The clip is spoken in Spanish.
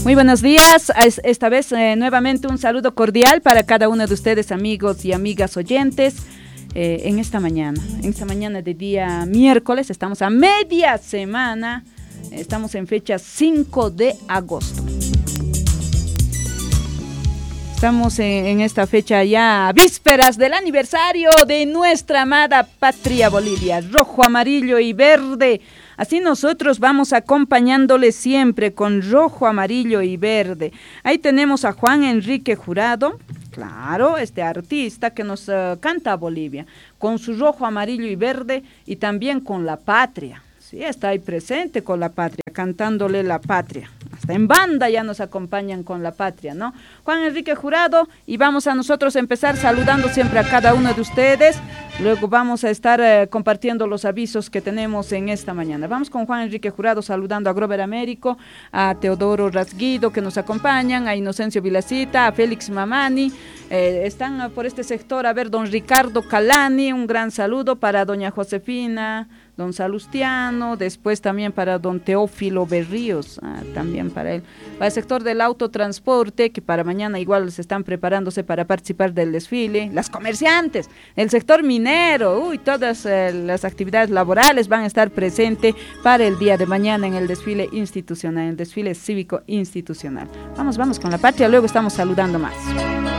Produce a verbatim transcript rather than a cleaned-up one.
Muy buenos días, esta vez eh, nuevamente un saludo cordial para cada uno de ustedes, amigos y amigas oyentes, eh, en esta mañana, en esta mañana de día miércoles, estamos a media semana, estamos en fecha cinco de agosto. Estamos en, en esta fecha ya vísperas del aniversario de nuestra amada patria Bolivia, rojo, amarillo y verde. Así nosotros vamos acompañándole siempre con rojo, amarillo y verde. Ahí tenemos a Juan Enrique Jurado, claro, este artista que nos uh, canta a Bolivia, con su rojo, amarillo y verde y también con la patria. Sí, está ahí presente con la patria, cantándole la patria. Hasta en banda ya nos acompañan con la patria, ¿no? Juan Enrique Jurado, y vamos a nosotros empezar saludando siempre a cada uno de ustedes. Luego vamos a estar eh, compartiendo los avisos que tenemos en esta mañana. Vamos con Juan Enrique Jurado saludando a Grover Américo, a Teodoro Rasguido que nos acompañan, a Inocencio Vilacita, a Félix Mamani. Eh, están por este sector, a ver, don Ricardo Calani, un gran saludo para doña Josefina, don Salustiano, después también para don Teófilo Berríos, ah, también para él. Para el sector del autotransporte, que para mañana igual se están preparándose para participar del desfile. Las comerciantes, el sector minero, uy, todas eh, las actividades laborales van a estar presentes para el día de mañana en el desfile institucional, el desfile cívico institucional. Vamos, vamos con la patria, luego estamos saludando más.